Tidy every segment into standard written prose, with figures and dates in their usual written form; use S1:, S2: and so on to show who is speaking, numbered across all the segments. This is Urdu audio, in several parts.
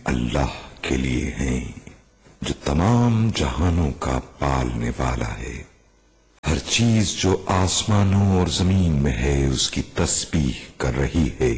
S1: اللہ کے لیے ہیں جو تمام جہانوں کا پالنے والا ہے. ہر چیز جو آسمانوں اور زمین میں ہے اس کی تسبیح کر رہی ہے،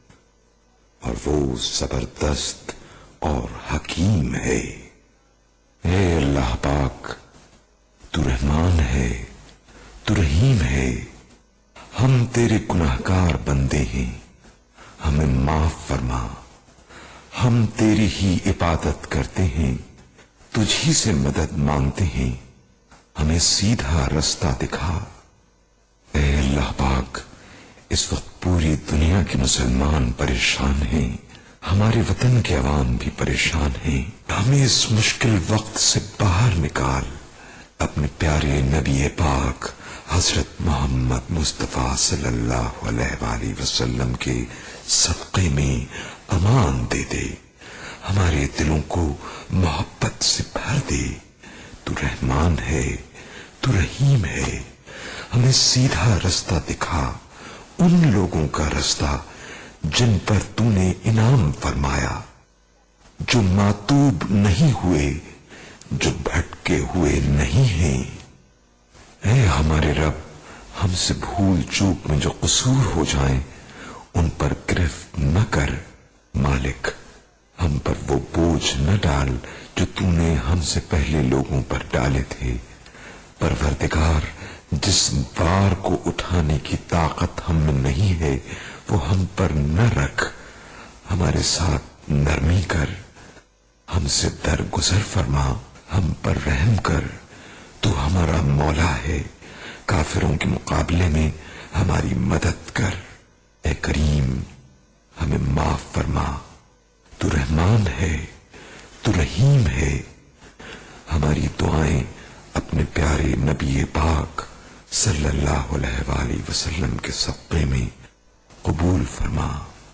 S1: اور وہ زبردست اور حکیم ہے. اے اللہ پاک، تو رحمان ہے، تو رحیم ہے. ہم تیرے گناہگار بندے ہیں، ہمیں معاف فرما. ہم تیری ہی عبادت کرتے ہیں، تجھ ہی سے مدد مانگتے ہیں، ہمیں سیدھا رستہ دکھا. اے اللہ پاک، اس وقت پوری دنیا کے مسلمان پریشان ہیں، ہمارے وطن کے عوام بھی پریشان ہیں. ہمیں اس مشکل وقت سے باہر نکال. اپنے پیارے نبی پاک حضرت محمد مصطفیٰ صلی اللہ علیہ وآلہ وسلم کے صدقے میں امان دے دے. ہمارے دلوں کو محبت سے بھر دے. تو رحمان ہے، تو رحیم ہے. ہمیں سیدھا رستہ دکھا، ان لوگوں کا رستہ جن پر تو نے انعام فرمایا، جو ماتوب نہیں ہوئے، جو بھٹکے ہوئے نہیں ہیں. اے ہمارے رب، ہم سے بھول چوک میں جو قصور ہو جائیں ان پر گرفت نہ کر. مالک، ہم پر وہ بوجھ نہ ڈال جو تو نے ہم سے پہلے لوگوں پر ڈالے تھے. پروردگار، جس بار کو اٹھانے کی طاقت ہم میں نہیں ہے وہ ہم پر نہ رکھ. ہمارے ساتھ نرمی کر، ہم سے درگزر فرما، ہم پر رحم کر. تو ہمارا مولا ہے، کافروں کے مقابلے میں ہماری مدد کر. اے کریم، ہمیں معاف فرما. تو رحمان ہے، تو رحیم ہے. ہماری دعائیں اپنے پیارے نبی پاک صلی اللہ علیہ وآلہ وسلم کے صدقے میں قبول فرما.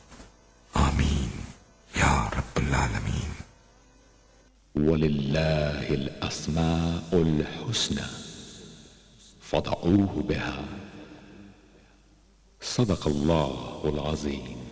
S1: آمین یا رب العالمین.
S2: وللہ الاسماء الحسنى فادعوه بها. صدق اللہ العظیم.